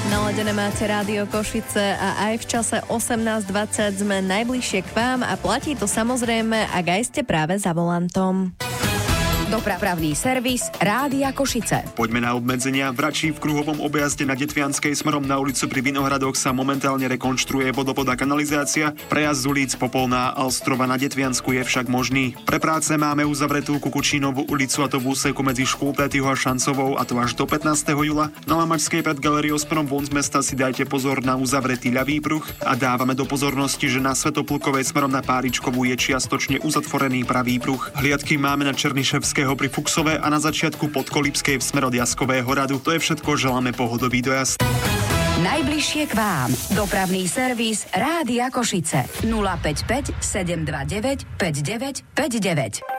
Naladené máte Rádio Košice a aj v čase 18:20 sme najbližšie k vám a platí to samozrejme, ak aj ste práve za volantom. Dopravný servis Rádia Košice. Poďme na obmedzenia. V Račí v kruhovom objazde na Detvianskej smerom na ulicu pri Vinohradoch sa momentálne rekonštruuje vodopod a kanalizácia. Prejazd z ulic Popolná a Ostrova na Detviansku je však možný. Pre práce máme uzavretú Kukučínovú ulicu, a to v úseku medzi Škultétyho a Šancovou, a to až do 15. júla. Na Lamačskej pred galériou smerom von z mesta si dajte pozor na uzavretý ľavý pruh a dávame do pozornosti, že na Svätoplukovej smerom na Páričkovú je čiastočne uzatvorený pravý pruh. Hliadky máme na Černyševskej pri Fuxove a na začiatku Podkolipskej v smer od Jaskového Radu. To je všetko, želáme pohodový dojazd. Najbližšie k vám. Dopravný servis Rádia Košice. 055 729 5959.